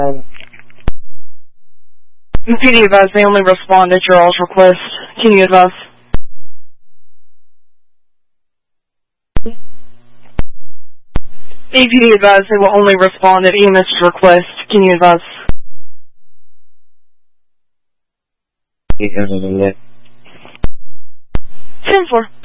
PD advise they only respond at your all's request. Can you advise? APD advise they will only respond at EMS's request. Can you advise? 10-4.